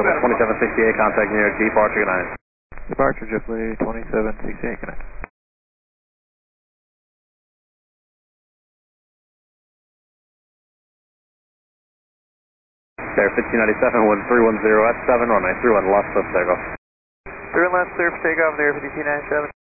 JetBlue 2768, contact New York, departure, good night. Departure JetBlue 2768, good night. Air 1597, 1310 at 7, runway 31 left, lift takeoff. 31 left, clear for takeoff, Air 1597.